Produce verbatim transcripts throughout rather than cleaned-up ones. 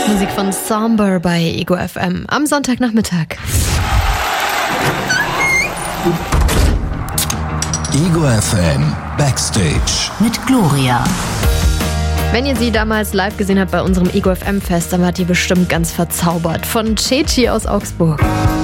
Musik von Somber bei Ego F M am Sonntagnachmittag. Ego F M Backstage mit Gloria. Wenn ihr sie damals live gesehen habt bei unserem Ego F M Fest, dann wart ihr bestimmt ganz verzaubert. Von Ceci aus Augsburg.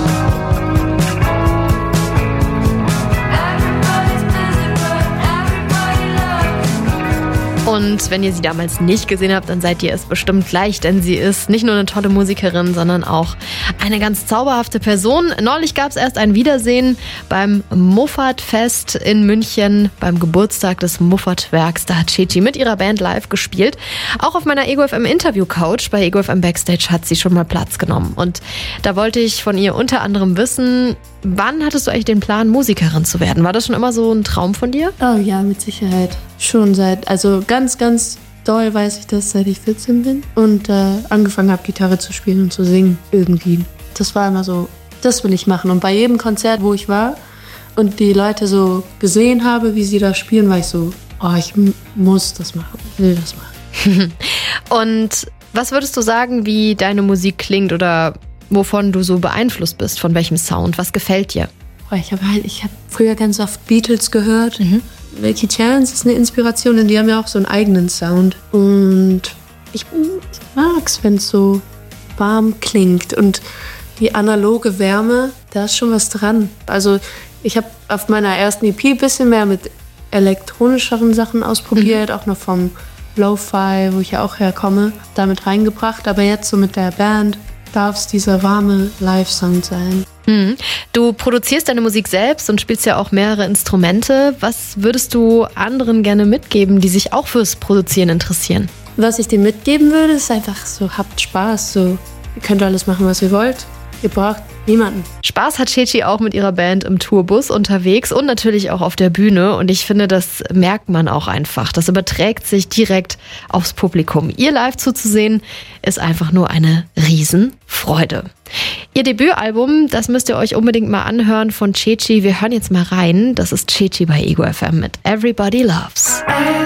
Und wenn ihr sie damals nicht gesehen habt, dann seid ihr es bestimmt gleich, denn sie ist nicht nur eine tolle Musikerin, sondern auch eine ganz zauberhafte Person. Neulich gab es erst ein Wiedersehen beim Muffat-Fest in München, beim Geburtstag des Muffat-Werks. Da hat Ceci mit ihrer Band live gespielt. Auch auf meiner Ego F M Interview-Couch bei Ego F M Backstage hat sie schon mal Platz genommen. Und da wollte ich von ihr unter anderem wissen, wann hattest du eigentlich den Plan, Musikerin zu werden? War das schon immer so ein Traum von dir? Oh ja, mit Sicherheit. Schon seit, also ganz, ganz doll weiß ich das, seit ich vierzehn bin und äh, angefangen habe, Gitarre zu spielen und zu singen irgendwie. Das war immer so, das will ich machen. Und bei jedem Konzert, wo ich war und die Leute so gesehen habe, wie sie da spielen, war ich so, oh, ich m- muss das machen, will das machen. Und was würdest du sagen, wie deine Musik klingt oder wovon du so beeinflusst bist, von welchem Sound? Was gefällt dir? Oh, ich habe halt, ich habe früher ganz oft Beatles gehört. Mhm. Milky Chance ist eine Inspiration, denn die haben ja auch so einen eigenen Sound. Und ich, ich mag es, wenn es so warm klingt. Und die analoge Wärme, da ist schon was dran. Also ich habe auf meiner ersten E P ein bisschen mehr mit elektronischeren Sachen ausprobiert, mhm. auch noch vom Lo-Fi, wo ich ja auch herkomme, damit reingebracht. Aber jetzt so mit der Band darf es dieser warme Live-Sound sein. Mhm. Du produzierst deine Musik selbst und spielst ja auch mehrere Instrumente. Was würdest du anderen gerne mitgeben, die sich auch fürs Produzieren interessieren? Was ich dir mitgeben würde, ist einfach so, habt Spaß. So, ihr könnt alles machen, was ihr wollt. Ihr braucht niemanden. Spaß hat Ceci auch mit ihrer Band im Tourbus unterwegs und natürlich auch auf der Bühne. Und ich finde, das merkt man auch einfach. Das überträgt sich direkt aufs Publikum. Ihr live zuzusehen, ist einfach nur eine Riesenfreude. Ihr Debütalbum, das müsst ihr euch unbedingt mal anhören von Ceci. Wir hören jetzt mal rein. Das ist Ceci bei Ego F M mit Everybody Loves.